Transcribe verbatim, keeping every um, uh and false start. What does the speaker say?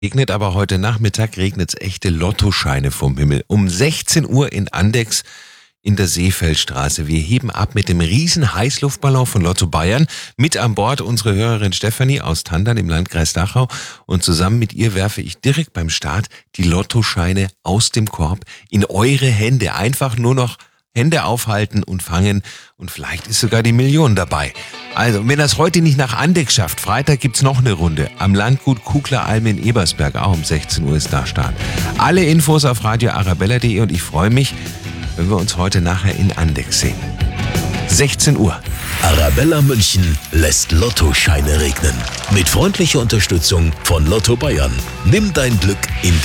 Regnet, aber heute Nachmittag regnet es echte Lottoscheine vom Himmel. Um sechzehn Uhr in Andex in der Seefeldstraße. Wir heben ab mit dem riesen Heißluftballon von Lotto Bayern. Mit an Bord unsere Hörerin Stefanie aus Tandern im Landkreis Dachau. Und zusammen mit ihr werfe ich direkt beim Start die Lottoscheine aus dem Korb in eure Hände. Einfach nur noch Hände aufhalten und fangen. Und vielleicht ist sogar die Million dabei. Also, wenn das heute nicht nach Andex schafft, Freitag gibt's noch eine Runde. Am Landgut Kugler-Alm in Ebersberg, auch um sechzehn Uhr ist da Start. Alle Infos auf radio arabella punkt de und ich freue mich, wenn wir uns heute nachher in Andex sehen. sechzehn Uhr. Arabella München lässt Lottoscheine regnen. Mit freundlicher Unterstützung von Lotto Bayern. Nimm dein Glück in